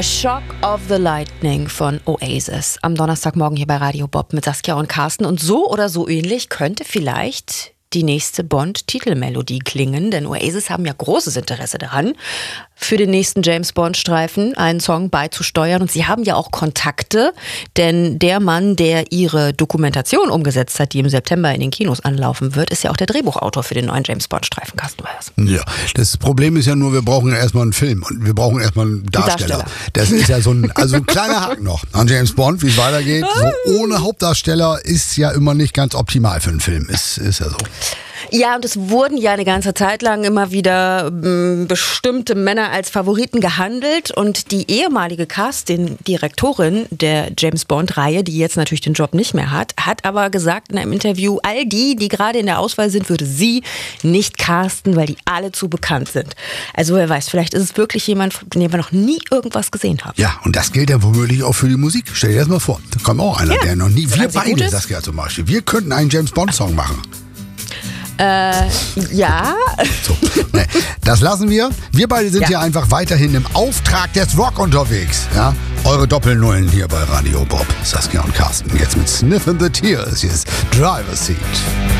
Shock of the Lightning von Oasis. Am Donnerstagmorgen hier bei Radio Bob mit Saskia und Carsten. Und so oder so ähnlich könnte vielleicht die nächste Bond-Titelmelodie klingen, denn Oasis haben ja großes Interesse daran, für den nächsten James-Bond-Streifen einen Song beizusteuern. Und sie haben ja auch Kontakte, denn der Mann, der ihre Dokumentation umgesetzt hat, die im September in den Kinos anlaufen wird, ist ja auch der Drehbuchautor für den neuen James-Bond-Streifen, Carsten Weihers. Ja, das Problem ist ja nur, wir brauchen ja erstmal einen Film und wir brauchen erstmal einen Darsteller. Das ist ja so ein kleiner Haken noch an James Bond, wie es weitergeht. So ohne Hauptdarsteller ist ja immer nicht ganz optimal für einen Film, ist ja so. Ja, und es wurden ja eine ganze Zeit lang immer wieder bestimmte Männer als Favoriten gehandelt und die ehemalige Casting-Direktorin der James-Bond-Reihe, die jetzt natürlich den Job nicht mehr hat aber gesagt in einem Interview, all die gerade in der Auswahl sind, würde sie nicht casten, weil die alle zu bekannt sind. Also wer weiß, vielleicht ist es wirklich jemand, von dem wir noch nie irgendwas gesehen haben. Ja, und das gilt ja womöglich auch für die Musik. Stell dir das mal vor, da kommt auch einer, der noch nie, wir beide, Saskia zum Beispiel, wir könnten einen James-Bond-Song machen. Ja. So, nee, das lassen wir. Wir beide sind hier einfach weiterhin im Auftrag des Rock unterwegs. Ja? Eure Doppelnullen hier bei Radio Bob. Saskia und Carsten. Jetzt mit Sniff in the Tears. Hier ist Driver's Seat.